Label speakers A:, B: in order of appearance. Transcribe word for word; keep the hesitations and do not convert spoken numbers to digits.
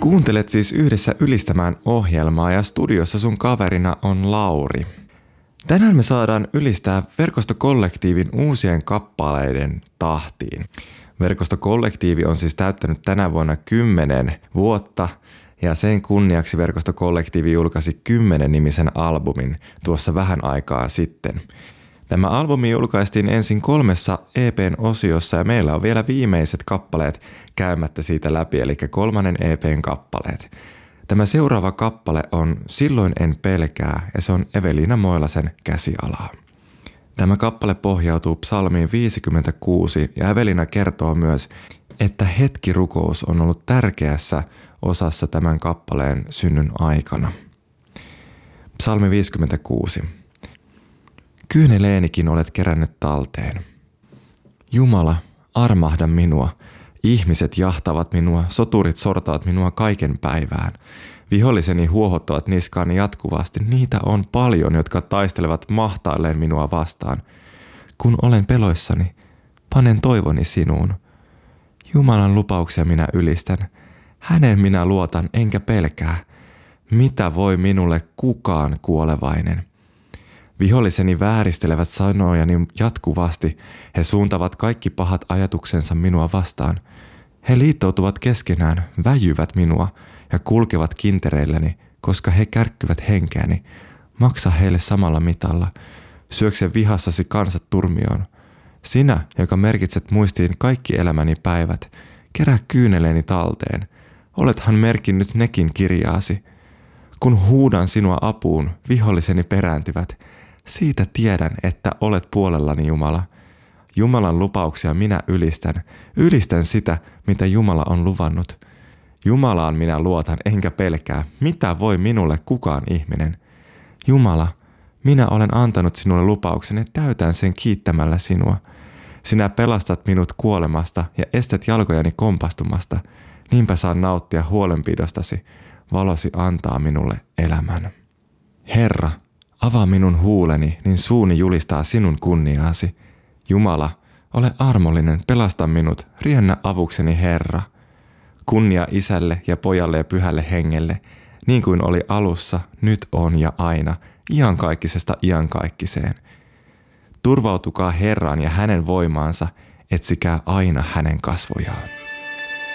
A: Kuuntelet siis Yhdessä ylistämään ohjelmaa ja studiossa sun kaverina on Lauri. Tänään me saadaan ylistää Verkostokollektiivin uusien kappaleiden tahtiin. Verkostokollektiivi on siis täyttänyt tänä vuonna kymmenen vuotta ja sen kunniaksi Verkostokollektiivi julkaisi kymmenen nimisen albumin tuossa vähän aikaa sitten. Tämä albumi julkaistiin ensin kolmessa E P:n osiossa ja meillä on vielä viimeiset kappaleet käymättä siitä läpi, eli kolmannen E P:n kappaleet. Tämä seuraava kappale on Silloin en pelkää ja se on Eveliina Moilasen käsialaa. Tämä kappale pohjautuu psalmiin viisikymmentäkuusi ja Eveliina kertoo myös, että hetkirukous on ollut tärkeässä osassa tämän kappaleen synnyn aikana. Psalmi viisikymmentäkuusi. Kyyneleenikin olet kerännyt talteen. Jumala, armahda minua. Ihmiset jahtavat minua, soturit sortavat minua kaiken päivään. Viholliseni huohottavat niskaani jatkuvasti. Niitä on paljon, jotka taistelevat mahtailleen minua vastaan. Kun olen peloissani, panen toivoni sinuun. Jumalan lupauksia minä ylistän. Hänen minä luotan enkä pelkää. Mitä voi minulle kukaan kuolevainen? Viholliseni vääristelevät sanojani jatkuvasti. He suuntavat kaikki pahat ajatuksensa minua vastaan. He liittoutuvat keskenään, väjyvät minua ja kulkevat kintereilläni, koska he kärkkyvät henkeäni. Maksa heille samalla mitalla. Syökse vihassasi kansat turmioon. Sinä, joka merkitset muistiin kaikki elämäni päivät, kerää kyyneleeni talteen. Olethan merkinnyt nekin kirjaasi. Kun huudan sinua apuun, viholliseni perääntyvät. Siitä tiedän, että olet puolellani, Jumala. Jumalan lupauksia minä ylistän. Ylistän sitä, mitä Jumala on luvannut. Jumalaan minä luotan, enkä pelkää. Mitä voi minulle kukaan ihminen? Jumala, minä olen antanut sinulle lupauksen ja täytän sen kiittämällä sinua. Sinä pelastat minut kuolemasta ja estät jalkojani kompastumasta. Niinpä saan nauttia huolenpidostasi. Valosi antaa minulle elämän. Herra, avaa minun huuleni, niin suuni julistaa sinun kunniaasi. Jumala, ole armollinen, pelasta minut, riennä avukseni Herra. Kunnia Isälle ja Pojalle ja Pyhälle Hengelle, niin kuin oli alussa, nyt on ja aina, iankaikkisesta iankaikkiseen. Turvautukaa Herraan ja hänen voimaansa, etsikää aina hänen kasvojaan.